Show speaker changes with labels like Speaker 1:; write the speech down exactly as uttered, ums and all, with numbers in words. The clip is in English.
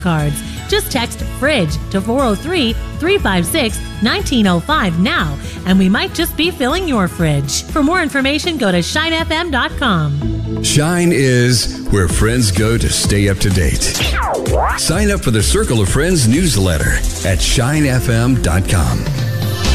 Speaker 1: cards. Just text FRIDGE to four oh three, three five six, one nine oh five now, and we might just be filling your fridge. For more information, go to shine f m dot com.
Speaker 2: Shine is where friends go to stay up to date. Sign up for the Circle of Friends newsletter at shine f m dot com.